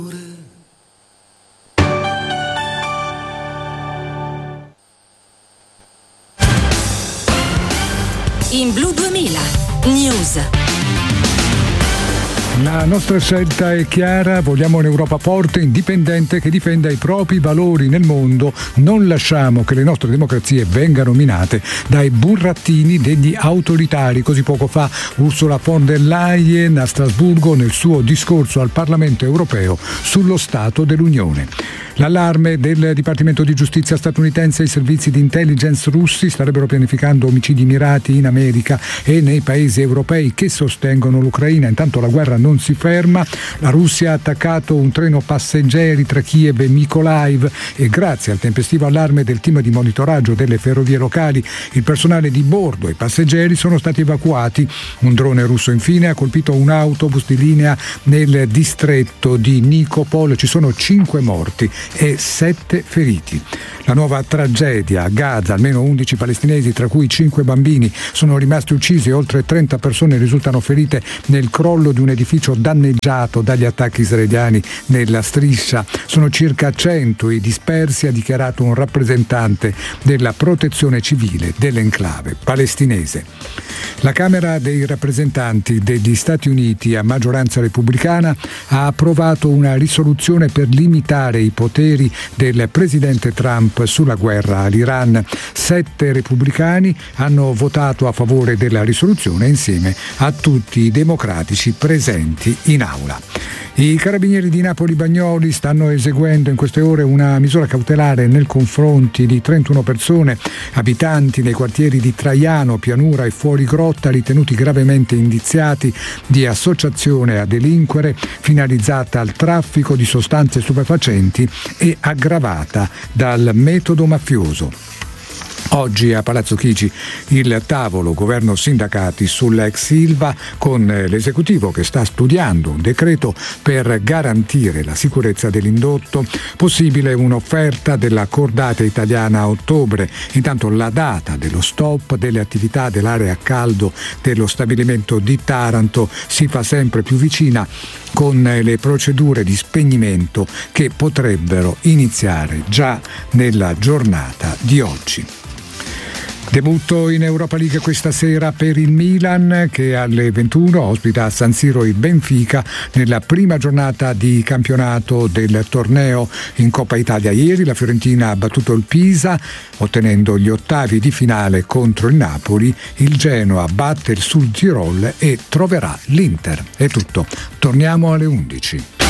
In Blu 2000 News. La nostra scelta è chiara, vogliamo un'Europa forte, indipendente, che difenda i propri valori nel mondo. Non lasciamo che le nostre democrazie vengano minate dai burattini degli autoritari. Così poco fa Ursula von der Leyen a Strasburgo nel suo discorso al Parlamento europeo sullo Stato dell'Unione. L'allarme del Dipartimento di Giustizia statunitense: i servizi di intelligence russi starebbero pianificando omicidi mirati in America e nei paesi europei che sostengono l'Ucraina. Intanto la guerra non si ferma. La Russia ha attaccato un treno passeggeri tra Kiev e Mykolaiv e grazie al tempestivo allarme del team di monitoraggio delle ferrovie locali, il personale di bordo e i passeggeri sono stati evacuati. Un drone russo infine ha colpito un autobus di linea nel distretto di Nikopol. Ci sono 5 morti e 7 feriti. La nuova tragedia a Gaza: almeno 11 palestinesi, tra cui 5 bambini, sono rimasti uccisi e oltre 30 persone risultano ferite nel crollo di un edificio danneggiato dagli attacchi israeliani nella striscia. Sono circa 100 i dispersi, ha dichiarato un rappresentante della protezione civile dell'enclave palestinese. La Camera dei rappresentanti degli Stati Uniti, a maggioranza repubblicana, ha approvato una risoluzione per limitare i poteri del presidente Trump sulla guerra all'Iran. 7 repubblicani hanno votato a favore della risoluzione insieme a tutti i democratici presenti in aula. I carabinieri di Napoli Bagnoli stanno eseguendo in queste ore una misura cautelare nei confronti di 31 persone, abitanti nei quartieri di Traiano, Pianura e Fuorigrotta, ritenuti gravemente indiziati di associazione a delinquere finalizzata al traffico di sostanze stupefacenti e aggravata dal metodo mafioso. Oggi a Palazzo Chigi il tavolo governo-sindacati sull'ex Ilva, con l'esecutivo che sta studiando un decreto per garantire la sicurezza dell'indotto. Possibile un'offerta della cordata italiana a ottobre. Intanto la data dello stop delle attività dell'area a caldo dello stabilimento di Taranto si fa sempre più vicina, con le procedure di spegnimento che potrebbero iniziare già nella giornata di oggi. Debutto in Europa League questa sera per il Milan, che alle 21 ospita a San Siro il Benfica nella prima giornata di campionato del torneo. In Coppa Italia ieri la Fiorentina ha battuto il Pisa ottenendo gli ottavi di finale contro il Napoli. Il Genoa batte il Sul Tirol e troverà l'Inter. È tutto, torniamo alle 11.